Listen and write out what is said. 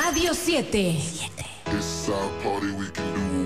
Radio 7. It's our party, we can do